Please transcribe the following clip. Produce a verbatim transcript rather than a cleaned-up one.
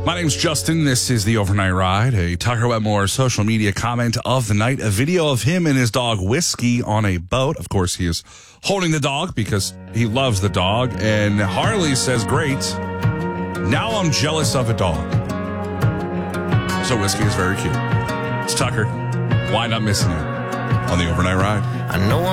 My name's Justin. This is the Overnight Ride, a Tucker Wetmore social media comment of the night. A video of him and his dog Whiskey on a boat. Of course, he is holding the dog because he loves the dog. And Harley says, great. Now I'm jealous of a dog. So Whiskey is very cute. It's Tucker. Why not missing it on the Overnight Ride? I know